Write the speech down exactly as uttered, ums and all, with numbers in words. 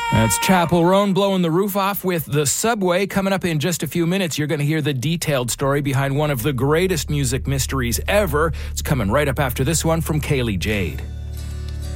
That's Chappell Roan blowing the roof off with the Subway. Coming up in just a few minutes, you're going to hear the detailed story behind one of the greatest music mysteries ever. It's coming right up after this one from Kaylee Jade.